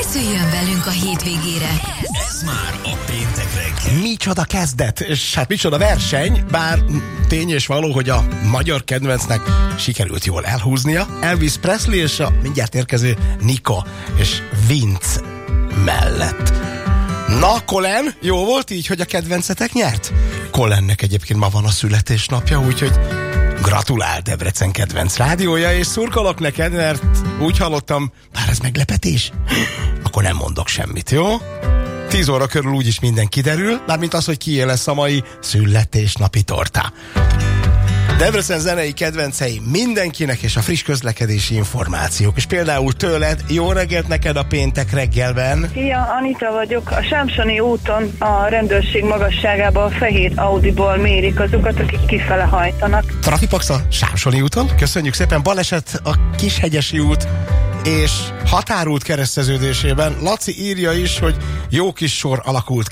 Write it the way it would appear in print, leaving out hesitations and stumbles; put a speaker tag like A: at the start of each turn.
A: Készüljön velünk a hétvégére.
B: Ez már a péntek reggel.
C: Micsoda kezdet, és hát micsoda verseny, bár tény és való, hogy a magyar kedvencnek sikerült jól elhúznia. Elvis Presley és a mindjárt érkező Nico és Vince mellett. Na, Colin, jó volt így, hogy a kedvencetek nyert? Colinnek egyébként ma van a születésnapja, úgyhogy gratulál Debrecen kedvenc rádiója, és szurkolok neked, mert úgy hallottam, bár ez meglepetés, akkor nem mondok semmit, jó? 10 óra körül úgyis minden kiderül, mármint az, hogy kié lesz a mai születésnapi torta. Debrecen zenei kedvencei mindenkinek, és a friss közlekedési információk. És például tőled, jó reggelt neked a péntek reggelben.
D: Szia, Anita vagyok. A Sámsoni úton a rendőrség magasságában a fehér Audiból mérik azokat, akik kifele hajtanak.
C: Trafipax a Sámsoni úton. Köszönjük szépen. Baleset a Kishegyesi út és határút kereszteződésében. Laci írja is, hogy jó kis sor alakult